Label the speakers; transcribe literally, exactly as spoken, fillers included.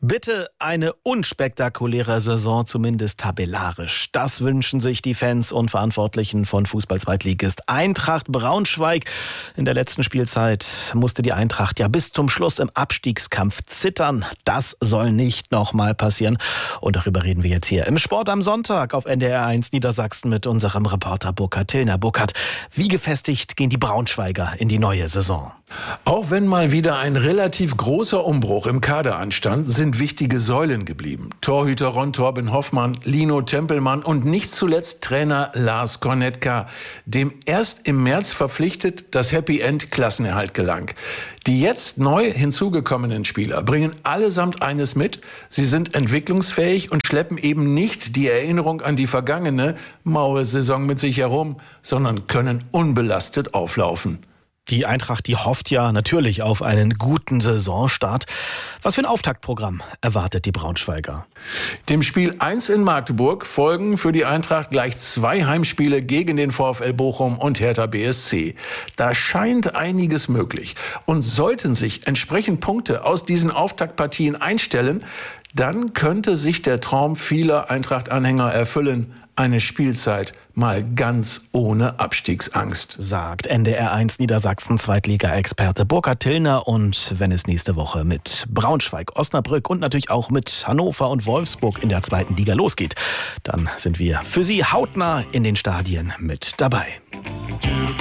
Speaker 1: Bitte eine unspektakuläre Saison, zumindest tabellarisch. Das wünschen sich die Fans und Verantwortlichen von Fußball-Zweitligist Eintracht Braunschweig. In der letzten Spielzeit musste die Eintracht ja bis zum Schluss im Abstiegskampf zittern. Das soll nicht nochmal passieren. Und darüber reden wir jetzt hier im Sport am Sonntag auf N D R eins Niedersachsen mit unserem Reporter Burkhard Tillner. Burkhard, wie gefestigt gehen die Braunschweiger in die neue Saison?
Speaker 2: Auch wenn mal wieder ein relativ großer Umbruch im Kader anstand, sind wichtige Säulen geblieben. Torhüter Ron Torben Hoffmann, Lino Tempelmann und nicht zuletzt Trainer Lars Cornettka, dem erst im März verpflichtet das Happy End Klassenerhalt gelang. Die jetzt neu hinzugekommenen Spieler bringen allesamt eines mit: Sie sind entwicklungsfähig und schleppen eben nicht die Erinnerung an die vergangene maue Saison mit sich herum, sondern können unbelastet auflaufen.
Speaker 1: Die Eintracht, die hofft ja natürlich auf einen guten Saisonstart. Was für ein Auftaktprogramm erwartet die Braunschweiger?
Speaker 2: Dem Spiel eins in Magdeburg folgen für die Eintracht gleich zwei Heimspiele gegen den VfL Bochum und Hertha B S C. Da scheint einiges möglich. Und sollten sich entsprechend Punkte aus diesen Auftaktpartien einstellen, dann könnte sich der Traum vieler Eintracht-Anhänger erfüllen. Eine Spielzeit mal ganz ohne Abstiegsangst.
Speaker 1: Sagt N D R eins Niedersachsen Zweitliga-Experte Burkhard Tillner. Und wenn es nächste Woche mit Braunschweig, Osnabrück und natürlich auch mit Hannover und Wolfsburg in der zweiten Liga losgeht, dann sind wir für Sie hautnah in den Stadien mit dabei.